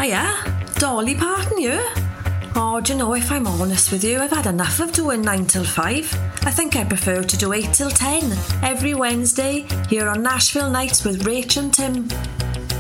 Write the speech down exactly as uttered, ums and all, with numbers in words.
Hiya, Dolly Parton here. Oh, do you know, if I'm honest with you, I've had enough of doing nine till five. I think I prefer to do eight till ten every Wednesday here on Nashville Nights with Rach and Tim.